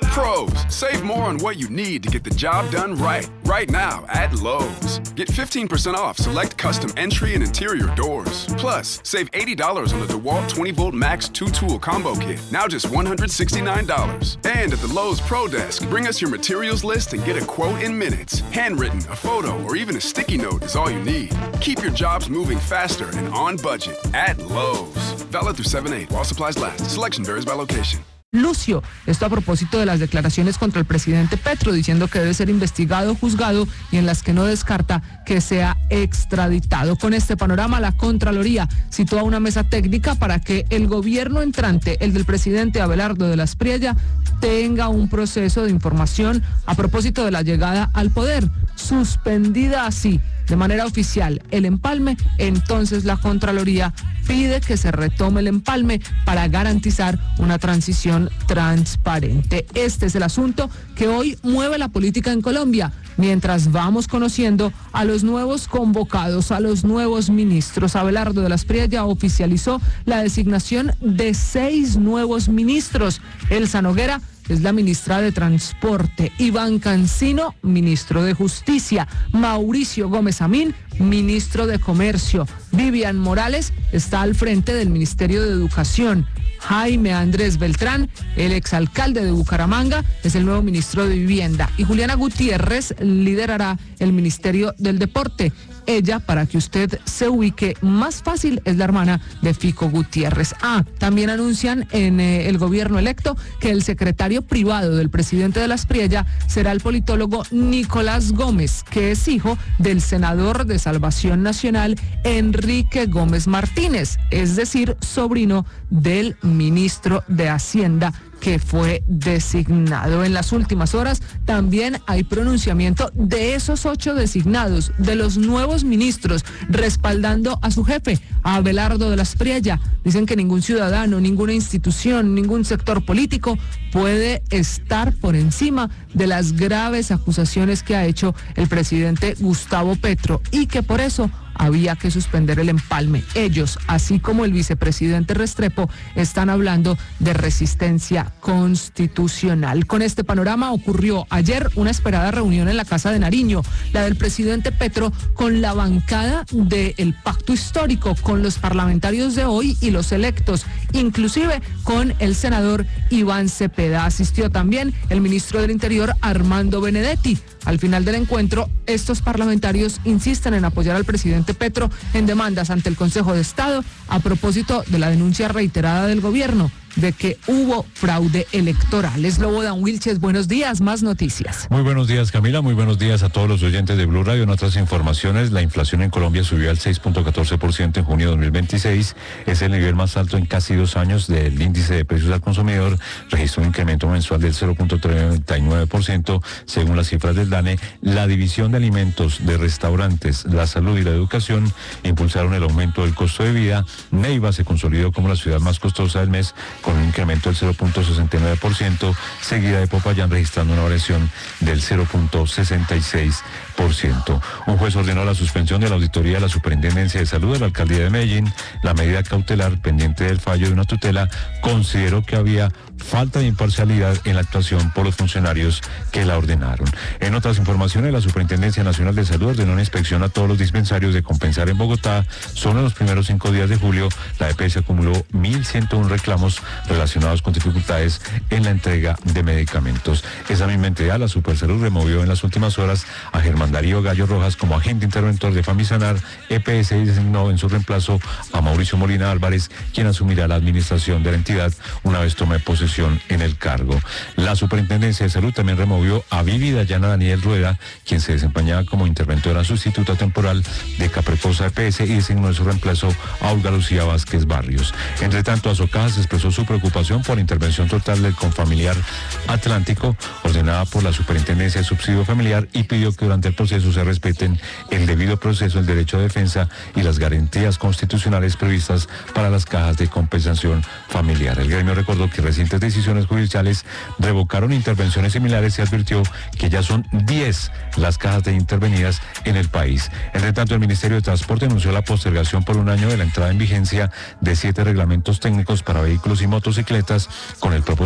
Pros, save more on what you need to get the job done right. Right now at Lowe's. Get 15% off select custom entry and interior doors. Plus, save $80 on the DeWalt 20-volt Max 2-tool combo kit. Now just $169. And at the Lowe's Pro Desk, bring us your materials list and get a quote in minutes. Handwritten, a photo, or even a sticky note is all you need. Keep your jobs moving faster and on budget at Lowe's. Valid through 7/8 while supplies last. Selection varies by location. Lucio, esto a propósito de las declaraciones contra el presidente Petro, diciendo que debe ser investigado, juzgado y en las que no descarta que sea extraditado. Con este panorama, la Contraloría citó a una mesa técnica para que el gobierno entrante, el del presidente Abelardo de la Espriella, tenga un proceso de información a propósito de la llegada al poder. Suspendida así de manera oficial el empalme, entonces la Contraloría pide que se retome el empalme para garantizar una transición transparente. Este es el asunto que hoy mueve la política en Colombia, mientras vamos conociendo a los nuevos convocados, a los nuevos ministros. Abelardo de la Espriella oficializó la designación de 6 nuevos ministros. Elsa Noguera es la ministra de Transporte, Iván Cancino, ministro de Justicia, Mauricio Gómez Amín, ministro de Comercio, Vivian Morales está al frente del Ministerio de Educación, Jaime Andrés Beltrán, el exalcalde de Bucaramanga, es el nuevo ministro de Vivienda y Juliana Gutiérrez liderará el Ministerio del Deporte. Ella, para que usted se ubique más fácil, es la hermana de Fico Gutiérrez. También anuncian en el gobierno electo que el secretario privado del presidente de la Espriella será el politólogo Nicolás Gómez, que es hijo del senador de Salvación Nacional Enrique Gómez Martínez, es decir, sobrino del ministro de Hacienda que fue designado. En las últimas horas también hay pronunciamiento de esos 8 designados, de los nuevos ministros, respaldando a su jefe, a Abelardo de la Espriella. Dicen que ningún ciudadano, ninguna institución, ningún sector político puede estar por encima de las graves acusaciones que ha hecho el presidente Gustavo Petro y que por eso había que suspender el empalme. Ellos, así como el vicepresidente Restrepo, están hablando de resistencia constitucional. Con este panorama ocurrió ayer una esperada reunión en la Casa de Nariño, la del presidente Petro con la bancada del Pacto Histórico, con los parlamentarios de hoy y los electos, inclusive con el senador Iván Cepeda. Asistió también el ministro del Interior, Armando Benedetti. Al final del encuentro, estos parlamentarios insisten en apoyar al presidente Petro en demandas ante el Consejo de Estado a propósito de la denuncia reiterada del gobierno de que hubo fraude electoral. Slobodan Wilches, buenos días, más noticias. Muy buenos días, Camila, muy buenos días a todos los oyentes de Blue Radio. En otras informaciones, la inflación en Colombia subió al 6.14% en junio de 2026, es el nivel más alto en casi 2 años del índice de precios al consumidor, registró un incremento mensual del 0.39%, según las cifras del DANE. La división de alimentos, de restaurantes, la salud y la educación impulsaron el aumento del costo de vida. Neiva se consolidó como la ciudad más costosa del mes, con un incremento del 0.69%, seguida de Popayán registrando una variación del 0.66%. Un juez ordenó la suspensión de la auditoría de la Superintendencia de Salud de la Alcaldía de Medellín. La medida cautelar pendiente del fallo de una tutela consideró que había falta de imparcialidad en la actuación por los funcionarios que la ordenaron. En otras informaciones, la Superintendencia Nacional de Salud ordenó una inspección a todos los dispensarios de Compensar en Bogotá. Solo en los primeros 5 días de julio, la EPS acumuló 1.101 reclamos relacionados con dificultades en la entrega de medicamentos. Esa misma entidad, la Supersalud, removió en las últimas horas a Germán Darío Gallo Rojas como agente interventor de Famisanar EPS y designó en su reemplazo a Mauricio Molina Álvarez, quien asumirá la administración de la entidad una vez tome posesión en el cargo. La Superintendencia de Salud también removió a Vivi Dayana Daniel Rueda, quien se desempeñaba como interventora sustituta temporal de Capreposa EPS, y designó en su reemplazo a Olga Lucía Vázquez Barrios. Entre tanto, Azocajas expresó su preocupación por la intervención total del Confamiliar Atlántico, ordenada por la Superintendencia de Subsidio Familiar, y pidió que durante el proceso se respeten el debido proceso, el derecho a defensa y las garantías constitucionales previstas para las cajas de compensación familiar. El gremio recordó que recientes decisiones judiciales revocaron intervenciones similares y advirtió que ya son 10 las cajas de intervenidas en el país. Entre tanto, el Ministerio de Transporte anunció la postergación por 1 año de la entrada en vigencia de 7 reglamentos técnicos para vehículos y motocicletas con el propósito